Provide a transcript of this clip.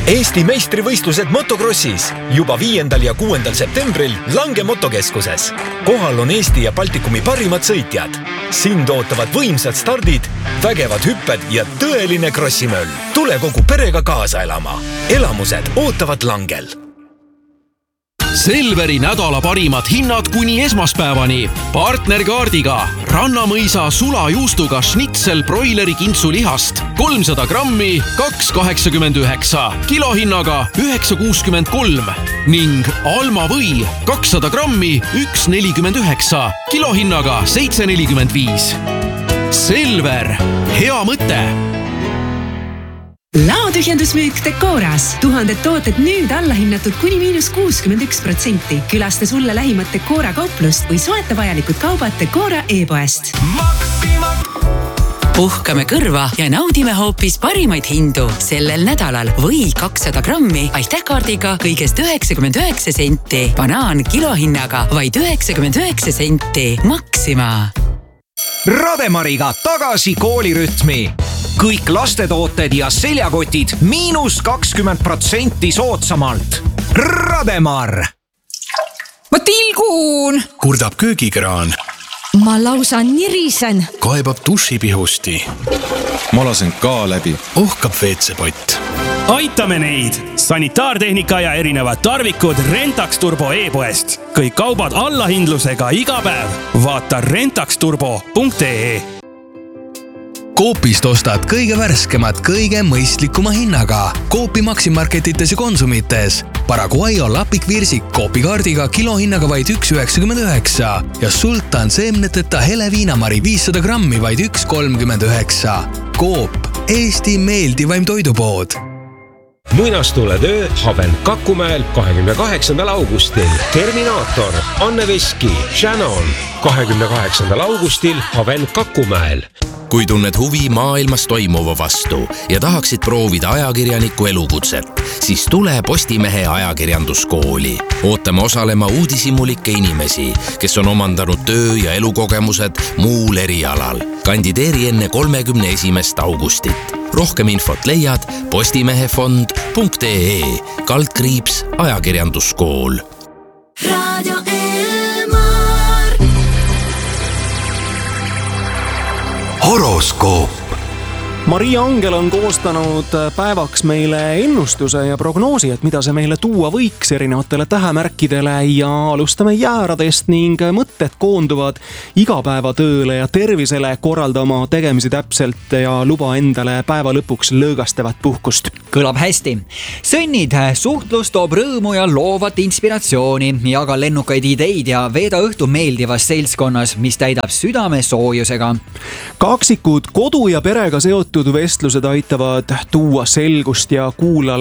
Eesti meistrivõistlused motokrossis juba 5. ja 6. septembril Lange motokeskuses. Kohal on Eesti ja Baltikumi parimad sõitjad. Sind ootavad võimsad stardid, vägevad hüpped ja tõeline krossimöll. Tule kogu perega kaasa elama. Elamused ootavad Langel. Selveri nädala parimad hinnad kuni esmaspäevani. Partnerkaardiga Rannamõisa sulajuustuga schnitzel broileri kintsulihast 300 grammi 2,89, kilohinnaga 9,63 ning Alma või 200 grammi 1,49, kilohinnaga 7,45. Selver, hea mõte! Laotühjendusmüük Decoras. 1000 tooted nüüd allahinnatud kuni –61%. Külasta sulle lähimat Decora kauplust või soeta vajalikud kaubad Decora e-poest. Puhkame kõrva ja naudime hoopis parimaid hindu sellel nädalal või 200 grammi aitähkaardiga kõigest 99 senti. Banaan kilohinnaga vaid 99 senti. Maxima. Rademariga tagasi koolirütmi. Kõik lastetooted ja seljakotid –20% soodsamalt. Rademar! Ma tilgun! Kurdab köögikraan. Ma lausa nirisen. Kaebab dušipihusti. Ma lasen ka läbi. Ohkab WC-pott. Aitame neid! Sanitaartehnika ja erinevad tarvikud Rentax Turbo e-poest. Kõik kaubad allahindlusega iga päev. Vaata rentaxturbo.ee. Coopist ostad kõige värskemat, kõige mõistlikuma hinnaga. Coopi Maximarketites ja Konsumites. Paraguayo lapikvirsik Coopi kaardiga kilohinnaga vaid 1,99 ja Sultan seemneteta hele viinamari 500 grammi vaid 1,39. Coop, Eesti meeldivaim toidupood. Muinastuletöö Haven Kakumäel 28. augustil. Terminaator, Anne Veski, Shannon 28. augustil Haven Kakumäel. Kui tunned huvi maailmas toimuva vastu ja tahaksid proovida ajakirjaniku elukutset, siis tule Postimehe ajakirjanduskooli. Ootame osalema uudishimulikke inimesi, kes on omandanud töö- ja elukogemused muul erialal. Kandideeri enne 31. augustit. Rohkem infot leiad postimehefond.ee /ajakirjanduskool. Radio horoskoop. Maria Angel on koostanud päevaks meile ennustuse ja prognoosi, et mida see meile tuua võiks erinevatele tähemärkidele ja alustame jääradest ning mõtted koonduvad igapäevatööle ja tervisele, korralda oma tegemisi täpselt ja luba endale päeva lõpuks lõõgastavat puhkust. Kõlab hästi. Sõnnid, suhtlus toob rõõmu ja loovat inspiratsiooni, jaga lennukaid ideid ja veeda õhtu meeldivas seltskonnas, mis täidab südame soojusega. Kaksikud, kodu ja perega seotud vestlused aitavad tuua selgust ja kuula